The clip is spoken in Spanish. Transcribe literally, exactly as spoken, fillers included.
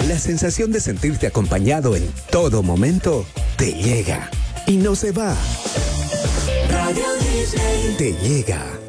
La sensación de sentirte acompañado en todo momento te llega y no se va. Radio Disney te llega.